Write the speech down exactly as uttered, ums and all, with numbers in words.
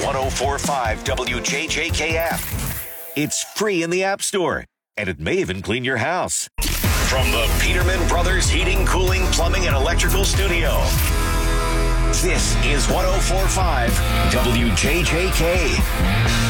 ten forty-five W J J K app. It's free in the App Store, and it may even clean your house. From the Peterman Brothers Heating, Cooling, Plumbing, and Electrical Studio, this is ten forty-five W J J K.